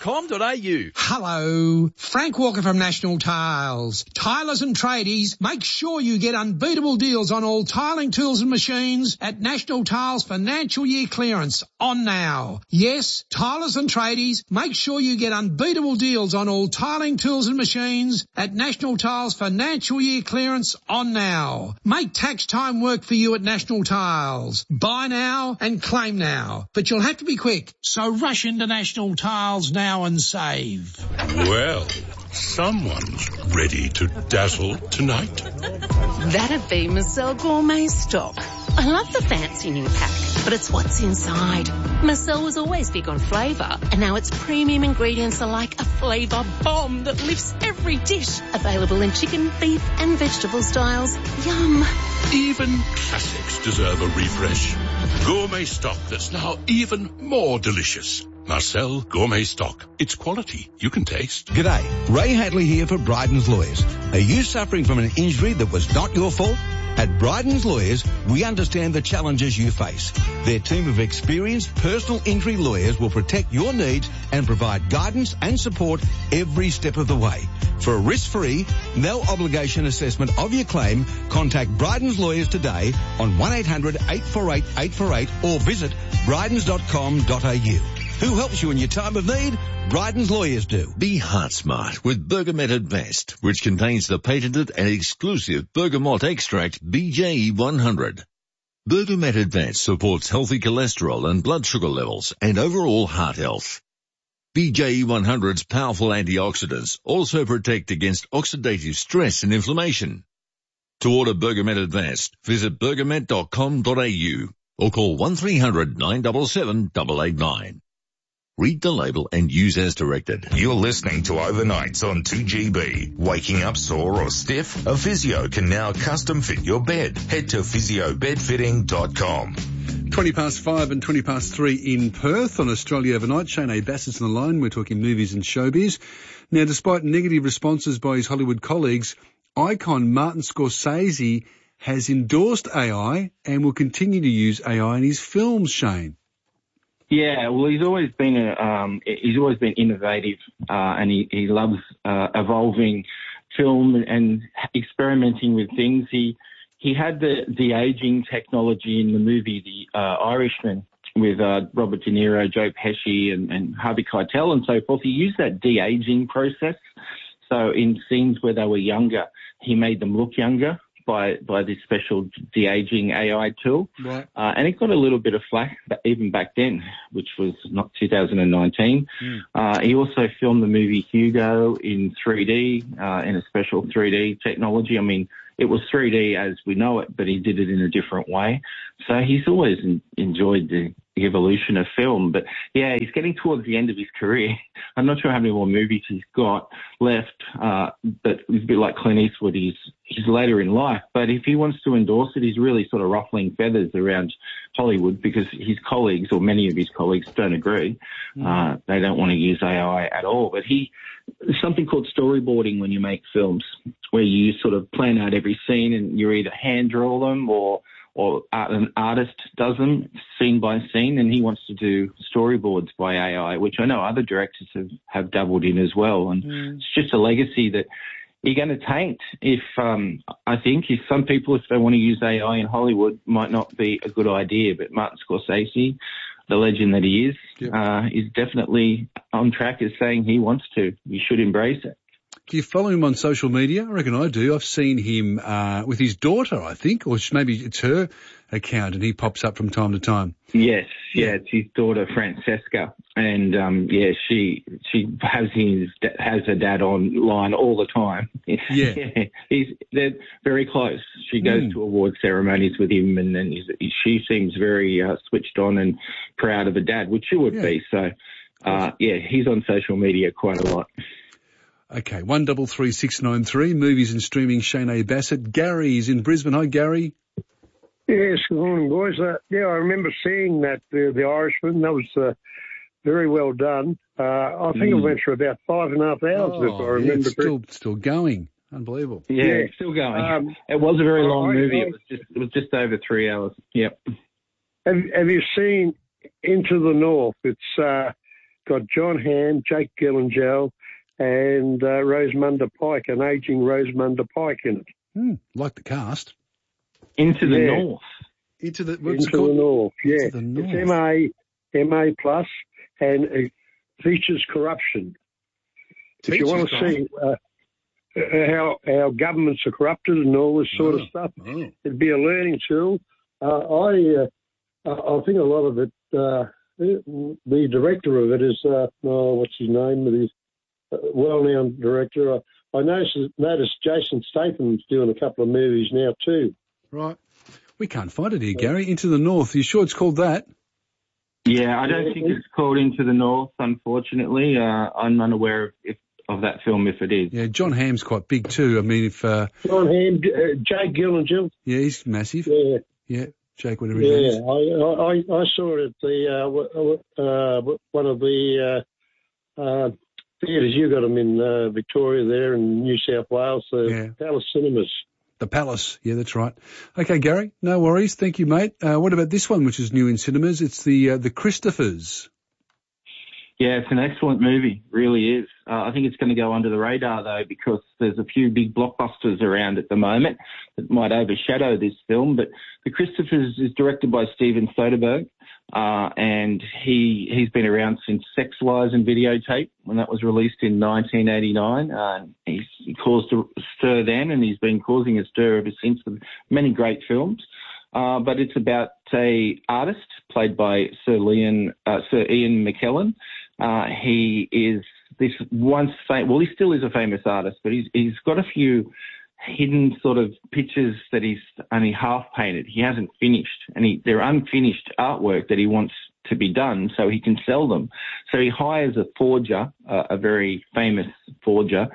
burbernmet.com.au. Hello, Frank Walker from National Tiles. Tilers and tradies, make sure you get unbeatable deals on all tiling tools and machines at National Tiles financial year clearance on now. Yes, tilers and tradies, make sure you get unbeatable deals on all tiling tools and machines at National Tiles financial year clearance on now. Make tax time work for you at National Tiles. Buy now and claim now, but you'll have to be quick, so rush into National Tiles now and save. Well, someone's ready to dazzle tonight. That'd be Marcel Gourmet Stock. I love the fancy new pack, but it's what's inside. Marcel was always big on flavour, and now its premium ingredients are like a flavour bomb that lifts every dish. Available in chicken, beef and vegetable styles. Yum. Even classics deserve a refresh. Gourmet stock that's now even more delicious. Marcel Gourmet Stock. It's quality you can taste. G'day, Ray Hadley here for Bryden's Lawyers. Are you suffering from an injury that was not your fault? At Bryden's Lawyers, we understand the challenges you face. Their team of experienced personal injury lawyers will protect your needs and provide guidance and support every step of the way. For a risk-free, no-obligation assessment of your claim, contact Bryden's Lawyers today on 1-800-848-848 or visit brydens.com.au. Who helps you in your time of need? Bryden's Lawyers do. Be heart smart with Bergamet Advanced, which contains the patented and exclusive bergamot extract BJE 100. Bergamet Advanced supports healthy cholesterol and blood sugar levels and overall heart health. BJE 100's powerful antioxidants also protect against oxidative stress and inflammation. To order Bergamet Advanced, visit bergamet.com.au or call 1300 977 889. Read the label and use as directed. You're listening to Overnights on 2GB. Waking up sore or stiff? A physio can now custom fit your bed. Head to physiobedfitting.com. 5:20 and 3:20 in Perth on Australia Overnight. Shane A. Bassett's on the line. We're talking movies and showbiz. Now, despite negative responses by his Hollywood colleagues, icon Martin Scorsese has endorsed AI and will continue to use AI in his films, Shane. Yeah, well, he's always been innovative, and he loves evolving film and experimenting with things. He had the de-aging technology in the movie The Irishman with Robert De Niro, Joe Pesci, and Harvey Keitel, and so forth. He used that de-aging process. So in scenes where they were younger, he made them look younger by this special de-aging AI tool. Right. And it got a little bit of flack even back then, which was not 2019. He also filmed the movie Hugo in 3D, in a special 3D technology. I mean, it was 3D as we know it, but he did it in a different way. So he's always enjoyed the evolution of film. But, yeah, he's getting towards the end of his career. I'm not sure how many more movies he's got left, but he's a bit like Clint Eastwood. He's later in life. But if he wants to endorse it, he's really sort of ruffling feathers around Hollywood because his colleagues, or many of his colleagues, don't agree. They don't want to use AI at all. But there's something called storyboarding when you make films, where you sort of plan out every scene and you either hand draw them or an artist does them scene by scene, and he wants to do storyboards by AI, which I know other directors have dabbled in as well. And it's just a legacy that you're going to taint if some people, if they want to use AI in Hollywood, might not be a good idea. But Martin Scorsese, the legend that he is definitely on track as saying he wants to. You should embrace it. Do you follow him on social media? I reckon I do. I've seen him with his daughter, I think, or maybe it's her account, and he pops up from time to time. Yes, it's his daughter Francesca, and she has her dad online all the time. They're very close. She goes to award ceremonies with him, and then she seems very switched on and proud of her dad, which she would be. So, he's on social media quite a lot. Okay, 133693, movies and streaming, Shane A. Bassett. Gary's in Brisbane. Hi, Gary. Yes, good morning, boys. I remember seeing that, the Irishman. That was very well done. I think it went for about 5.5 hours, if I remember correctly. Still going. Unbelievable. Yeah, still going. It was a very long movie. It was just over 3 hours. Yep. Have you seen Into the North? It's got John Hamm, Jake Gyllenhaal, and Rosamunda Pike, an ageing Rosamunda Pike in it. Like the cast. Into the North. Into the North, yeah. Into the North. It's MA plus, and it features corruption. If you want to see how our governments are corrupted and all this sort of stuff, it'd be a learning tool. I think a lot of it, the director of it is, what's his name? He's a well-known director. I noticed Jason Statham's doing a couple of movies now too. Right. We can't find it here, Gary. Into the North. Are you sure it's called that? Yeah, I don't think it's called Into the North, unfortunately. I'm unaware of that film if it is. Yeah, John Hamm's quite big too. I mean, if... John Hamm, Jake Gyllenhaal. Yeah, he's massive. Yeah, Jake, whatever his name is. I saw it at the one of the theatres. You got them in Victoria there in New South Wales, Palace Cinemas. The Palace, yeah, that's right. Okay, Gary, no worries. Thank you, mate. What about this one, which is new in cinemas? It's the Christophers. Yeah, it's an excellent movie, really is. I think it's going to go under the radar, though, because there's a few big blockbusters around at the moment that might overshadow this film. But The Christophers is directed by Steven Soderbergh, and he's been around since Sex, Lies and Videotape, when that was released in 1989. He caused a stir then, and he's been causing a stir ever since with many great films. But it's about a artist played by Sir Ian McKellen. He is this he still is a famous artist, but he's got a few hidden sort of pictures that he's only half painted. He hasn't finished, and they're unfinished artwork that he wants to be done so he can sell them. So he hires a forger, a very famous forger,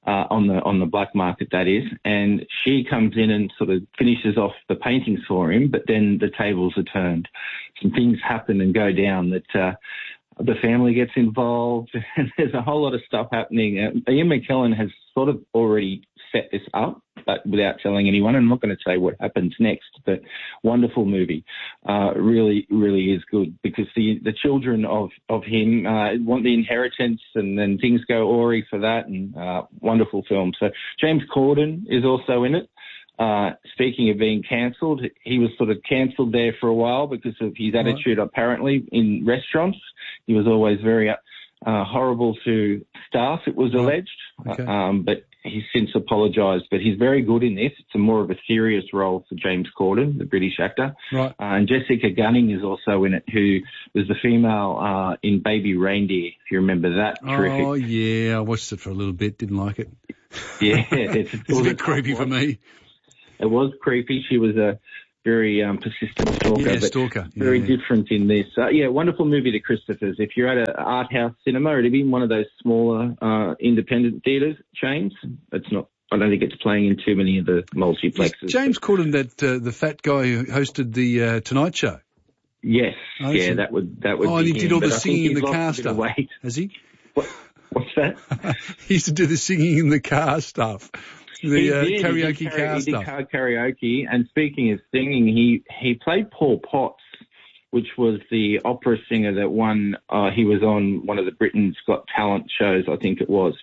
on the black market, that is, and she comes in and sort of finishes off the paintings for him, but then the tables are turned. Some things happen and go down that the family gets involved, and there's a whole lot of stuff happening. Ian McKellen has sort of already set this up, but without telling anyone. I'm not going to say what happens next, but wonderful movie. Really, really is good, because the children of him want the inheritance, and then things go awry for that, and wonderful film. So James Corden is also in it. Speaking of being cancelled, he was sort of cancelled there for a while because of his attitude, apparently, in restaurants. He was always very horrible to staff, it was alleged. Okay. But he's since apologised. But he's very good in this. It's more of a serious role for James Corden, the British actor. Right. And Jessica Gunning is also in it, who was the female in Baby Reindeer, if you remember that. Terrific. Oh, yeah. I watched it for a little bit. Didn't like it. Yeah. It's a bit creepy for me. It was creepy. She was a very persistent stalker. Yeah, stalker. Very different in this. Wonderful movie, The Christophers. If you're at an art house cinema, or even one of those smaller independent theatres chains, it's not. I don't think it's playing in too many of the multiplexes. Is James Corden, the fat guy who hosted the Tonight Show? Yes. That would. Oh, and he did all the singing in the car stuff. Has he? What's that? He used to do the singing in the car stuff. The karaoke car stuff. He did karaoke, and speaking of singing, he played Paul Potts, which was the opera singer that won. He was on one of the Britain's Got Talent shows, I think it was,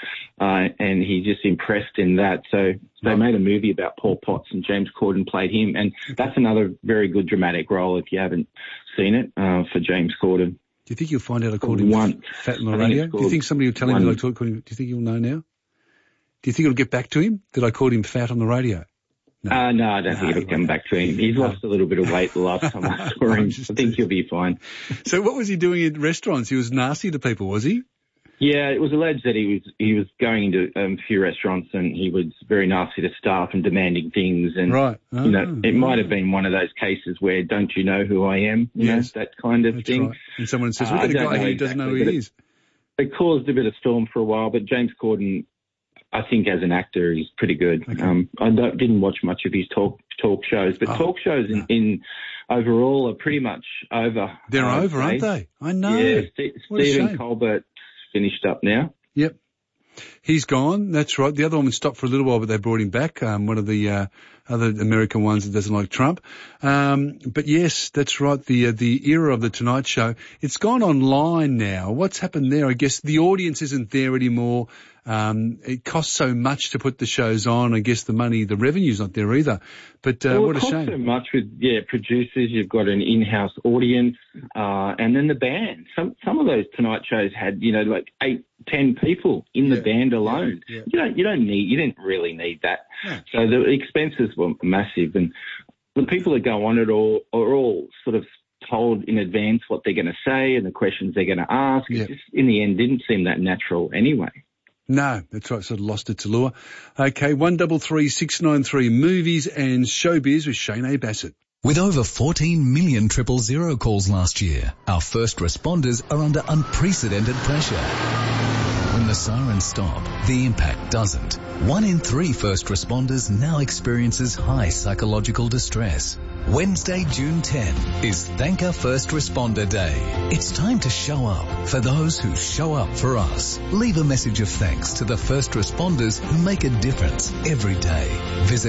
and he just impressed in that. So they made a movie about Paul Potts, and James Corden played him, and that's another very good dramatic role if you haven't seen it for James Corden. Do you think you'll find out I called him fat on the radio? Do you think somebody will tell him that I called him? Do you think he'll know now? Do you think it'll get back to him that I called him fat on the radio? No, I don't think it'll come back to him. He's lost a little bit of weight the last time I saw him. I think he'll be fine. So what was he doing in restaurants? He was nasty to people, was he? Yeah, it was alleged that he was going into a few restaurants, and he was very nasty to staff and demanding things. And right. It might have been one of those cases where "Don't you know who I am?" Yes. That kind of thing. Right. And someone says, "We've got a guy who doesn't know who he is." It caused a bit of storm for a while, but James Corden, I think as an actor, he's pretty good. Okay. I didn't watch much of his talk shows, but talk shows in overall are pretty much over. They're over, aren't they? I know. Yeah, Stephen Colbert finished up now. Yep. He's gone. That's right. The other one was stopped for a little while, but they brought him back. One of the other American ones that doesn't like Trump. But yes, that's right. The era of the Tonight Show. It's gone online now. What's happened there? I guess the audience isn't there anymore. It costs so much to put the shows on. I guess the revenue's not there either. But what a shame. It costs so much with producers. You've got an in-house audience, and then the band. Some of those Tonight shows had like 8-10 people in the band alone. Yeah. You didn't really need that. Yeah. So the expenses were massive, and the people that go on it are all sort of told in advance what they're going to say and the questions they're going to ask. It just, in the end, didn't seem that natural anyway. No, that's right. Sort of lost its allure. Okay, 133 693 Movies and Showbiz with Shane A. Bassett. With over 14 million 000 calls last year, our first responders are under unprecedented pressure. When the sirens stop, the impact doesn't. 1 in 3 first responders now experiences high psychological distress. Wednesday, June 10 is Thank a First Responder Day. It's time to show up for those who show up for us. Leave a message of thanks to the first responders who make a difference every day. Visit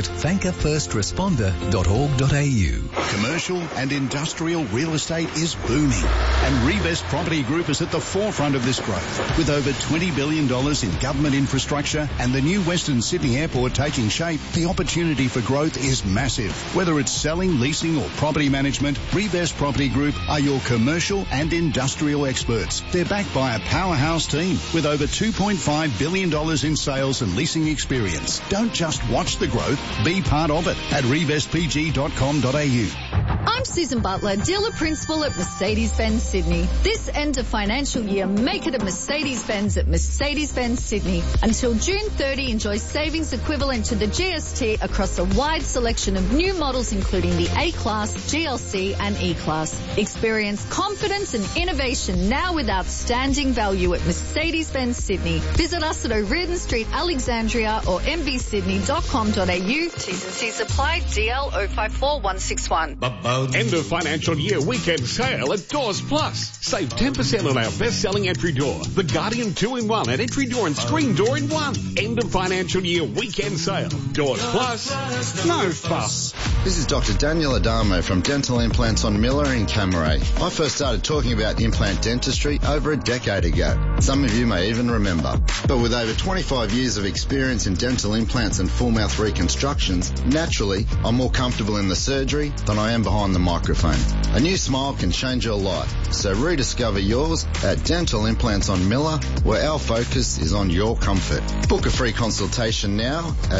thankafirstresponder.org.au. Commercial and industrial real estate is booming, and Revest Property Group is at the forefront of this growth. With over $20 billion in government infrastructure and the new Western Sydney Airport taking shape, the opportunity for growth is massive. Whether it's selling, leasing or property management, Revest Property Group are your commercial and industrial experts. They're backed by a powerhouse team with over $2.5 billion in sales and leasing experience. Don't just watch the growth, be part of it at revestpg.com.au. I'm Susan Butler, dealer principal at Mercedes-Benz Sydney. This end of financial year, make it a Mercedes-Benz at Mercedes-Benz Sydney. Until June 30, enjoy savings equivalent to the GST across a wide selection of new models including the A-Class, GLC and E-Class. Experience confidence and innovation now with outstanding value at Mercedes-Benz Sydney. Visit us at O'Riordan Street, Alexandria or mbsydney.com.au. T's and C's apply, DL 054161. End of financial year weekend sale at Doors Plus. Save 10% on our best-selling entry door, the Guardian 2-in-1 and entry door and screen door in one. End of financial year weekend sale. Doors Plus, no fuss. This is Dr. Daniel Adamo from Dental Implants on Miller in Camaray. I first started talking about implant dentistry over a decade ago. Some of you may even remember. But with over 25 years of experience in dental implants and full mouth reconstructions, naturally, I'm more comfortable in the surgery than I am behind the microphone. A new smile can change your life, so rediscover yours at Dental Implants on Miller, where our focus is on your comfort. Book a free consultation now at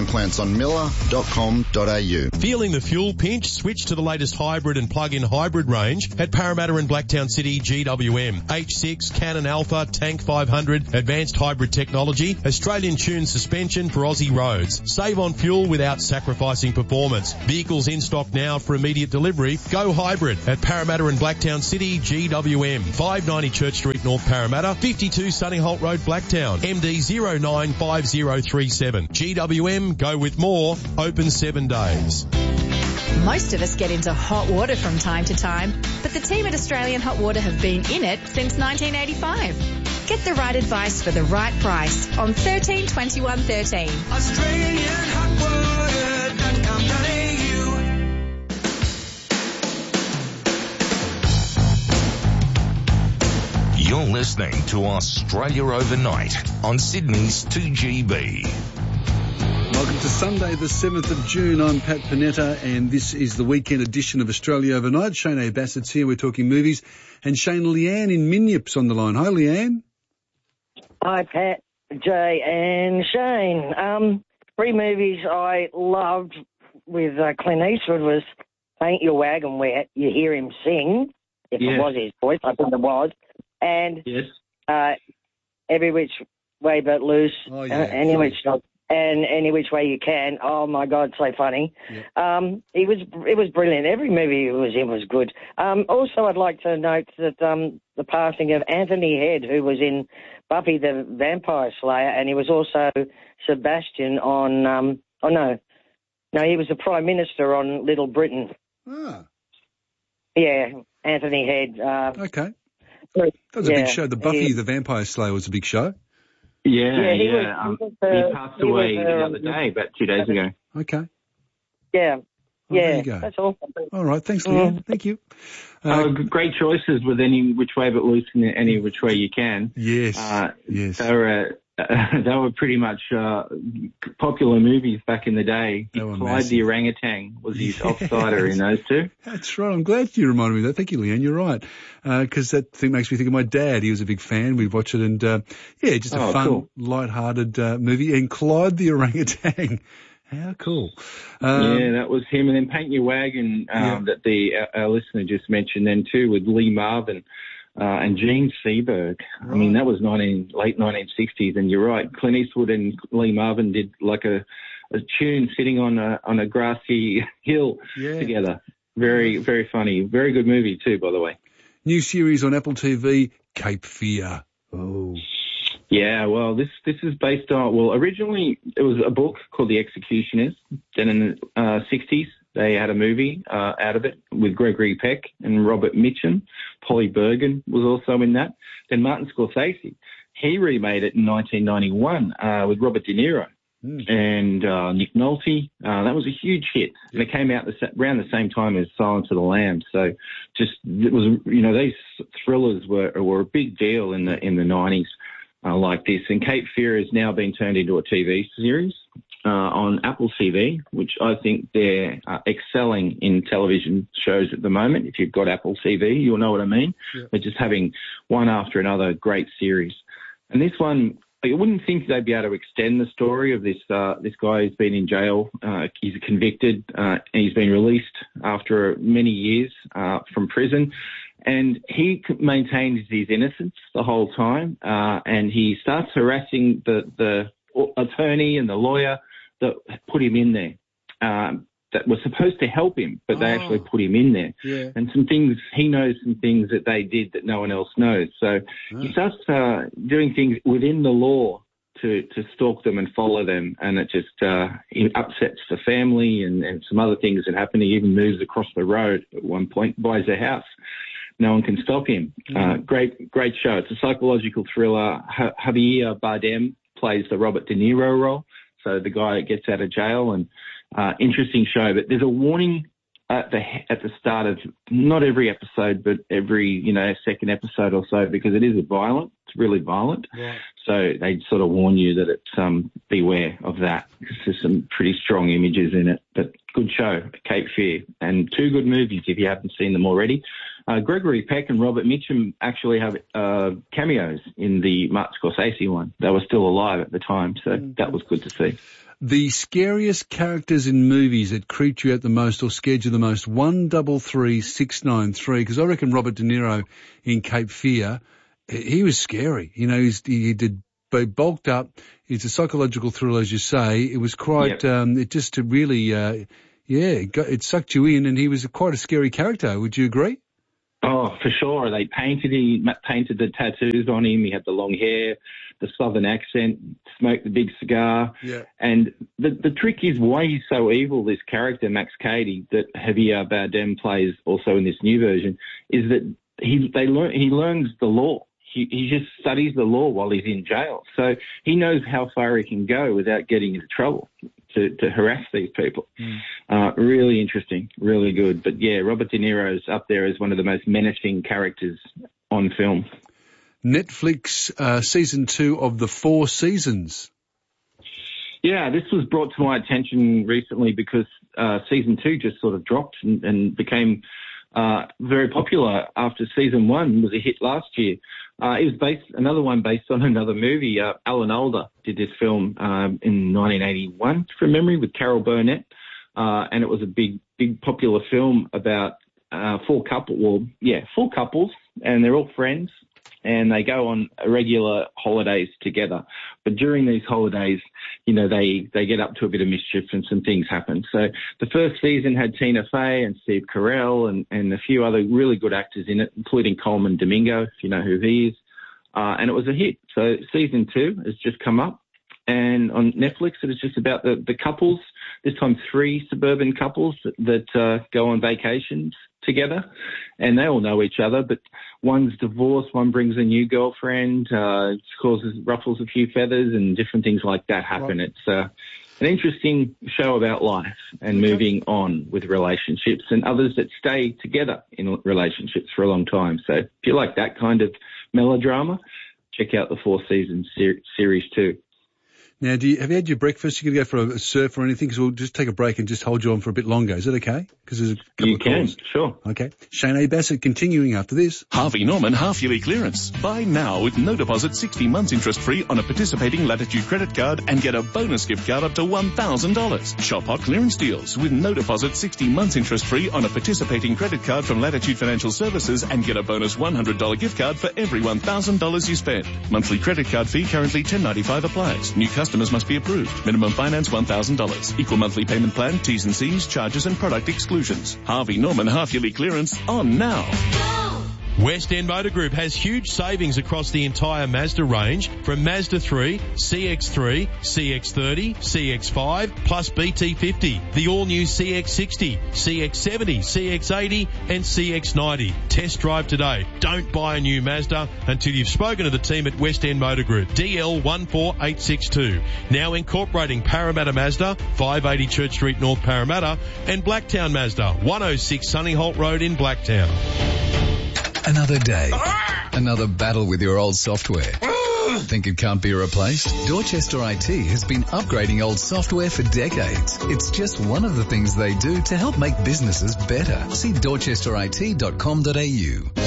dentalimplantsonmiller.com.au. Feeling the fuel pinch? Switch to the latest hybrid and plug-in hybrid range at Parramatta and Blacktown City GWM. H6, Canon Alpha, Tank 500, advanced hybrid technology, Australian tuned suspension for Aussie roads. Save on fuel without sacrificing performance. Vehicles in stock now for immediate delivery. Go hybrid at Parramatta and Blacktown City GWM. 590 Church Street, North Parramatta, 52 Sunnyholt Road, Blacktown. MD 095037. GWM, go with more. Open 7 days. Most of us get into hot water from time to time, but the team at Australian Hot Water have been in it since 1985. Get the right advice for the right price on 13 21 13. AustralianHotWater.com.au. You're listening to Australia Overnight on Sydney's 2GB. Welcome to Sunday, the 7th of June. I'm Pat Panetta, and this is the weekend edition of Australia Overnight. Shane A. Bassett's here. We're talking movies. And Shane, Leanne in Minyip's on the line. Hi, Leanne. Hi, Pat, Jay, and Shane. 3 movies I loved with Clint Eastwood was Paint Your Wagon, where you hear him sing. If it was his voice, I think it was. And Every Which Way But Loose, Any Which Way You Can. Oh my God, so funny. Yeah. It was brilliant. Every movie he was in was good. Also, I'd like to note that the passing of Anthony Head, who was in Buffy the Vampire Slayer, and he was also Sebastian on. No, he was the Prime Minister on Little Britain. Ah. Yeah, Anthony Head. Okay. That was a big show. The Buffy the Vampire Slayer was a big show. He passed away the other day, about 2 days ago. Okay. Yeah. Well, there you go. That's all. All right, thanks, Leanne. Thank you. Great choices with Any Which Way But Loose and Any Which Way You Can. Yes, yes. They were pretty much popular movies back in the day. Clyde the Orangutan was his offsider in those two. That's right. I'm glad you reminded me of that. Thank you, Leanne. You're right. Because that thing makes me think of my dad. He was a big fan. We'd watch it and, just a fun, light-hearted movie. And Clyde the Orangutan. How cool. That was him. And then Paint Your Wagon that our listener just mentioned then too, with Lee Marvin and Gene Seberg. Right. I mean, that was late 1960s. And you're right, Clint Eastwood and Lee Marvin did like a tune sitting on a grassy hill together. Very, very funny. Very good movie too, by the way. New series on Apple TV, Cape Fear. Oh. Yeah, well, this is based on, originally it was a book called The Executioners. Then in the 60s, they had a movie out of it with Gregory Peck and Robert Mitchum. Polly Bergen was also in that. Then Martin Scorsese, he remade it in 1991 with Robert De Niro and Nick Nolte. That was a huge hit. And it came out around the same time as Silence of the Lambs. So it was, these thrillers were a big deal in the 90s. Like this. And Cape Fear has now been turned into a TV series on Apple TV, which I think they're excelling in television shows at the moment. If you've got Apple TV, you'll know what I mean. Yeah. They're just having one after another great series. And this one, I wouldn't think they'd be able to extend the story of this guy who's been in jail. He's convicted and he's been released after many years from prison. And he maintains his innocence the whole time, and he starts harassing the attorney and the lawyer that put him in there, that were supposed to help him, but they actually put him in there. Yeah. And he knows some things that they did that no one else knows. So he starts doing things within the law to stalk them and follow them, and it just it upsets the family and some other things that happen. He even moves across the road at one point, buys a house. No one can stop him. Great show. It's a psychological thriller. Javier Bardem plays the Robert De Niro role, so the guy that gets out of jail. And interesting show. But there's a warning at the start of not every episode, but every second episode or so, because it is violent. It's really violent. Yeah. So they sort of warn you that it's beware of that, because there's some pretty strong images in it. But good show, Cape Fear, and two good movies if you haven't seen them already. Gregory Peck and Robert Mitchum actually have cameos in the Martin Scorsese one. They were still alive at the time, so that was good to see. The scariest characters in movies that creeped you out the most or scared you the most, 133693, because I reckon Robert De Niro in Cape Fear, he was scary. He did bulked up. It's a psychological thriller, as you say. It was quite, it just really, it sucked you in, and he was quite a scary character. Would you agree? Oh, for sure. They painted the tattoos on him. He had the long hair, the southern accent, smoked the big cigar. Yeah. And the trick is why he's so evil, this character, Max Cady, that Javier Bardem plays also in this new version, is that he learns the law. He just studies the law while he's in jail. So he knows how far he can go without getting into trouble to harass these people. Really interesting, really good. But yeah, Robert De Niro's up there as one of the most menacing characters on film. Netflix season 2 of The Four Seasons. Yeah, this was brought to my attention recently because season 2 just sort of dropped and became very popular after season 1 was a hit last year. It was another one based on another movie. Alan Alda did this film in 1981, from memory, with Carol Burnett, and it was a big popular film about four couples, and they're all friends, and they go on regular holidays together. But during these holidays, they get up to a bit of mischief and some things happen. So the first season had Tina Fey and Steve Carell and a few other really good actors in it, including Coleman Domingo, if you know who he is. And it was a hit. So season 2 has just come up. And on Netflix, it is just about the couples, this time 3 suburban couples that go on vacations together, and they all know each other. But one's divorced, one brings a new girlfriend, ruffles a few feathers, and different things like that happen. Right. It's an interesting show about life and moving on with relationships, and others that stay together in relationships for a long time. So if you like that kind of melodrama, check out the 4-season series too. Now, have you had your breakfast? You're going to go for a surf or anything? Because we'll just take a break and just hold you on for a bit longer. Is that okay? Because there's a couple of calls. Sure. Okay. Shane A. Bassett continuing after this. Harvey Norman half-yearly clearance. Buy now with no deposit, 60 months interest-free on a participating Latitude credit card and get a bonus gift card up to $1,000. Shop hot clearance deals with no deposit, 60 months interest-free on a participating credit card from Latitude Financial Services and get a bonus $100 gift card for every $1,000 you spend. Monthly credit card fee currently $10.95 applies. New customers must be approved. Minimum finance $1,000. Equal monthly payment plan, T's and C's, charges and product exclusions. Harvey Norman half-yearly clearance on now. West End Motor Group has huge savings across the entire Mazda range from Mazda 3, CX-3, CX-30, CX-5 plus BT50, the all-new CX-60, CX-70, CX-80 and CX-90. Test drive today. Don't buy a new Mazda until you've spoken to the team at West End Motor Group. DL14862. Now incorporating Parramatta Mazda, 580 Church Street North Parramatta, and Blacktown Mazda, 106 Sunnyholt Road in Blacktown. Another day. Another battle with your old software. Think it can't be replaced? Dorchester IT has been upgrading old software for decades. It's just one of the things they do to help make businesses better. See dorchesterit.com.au.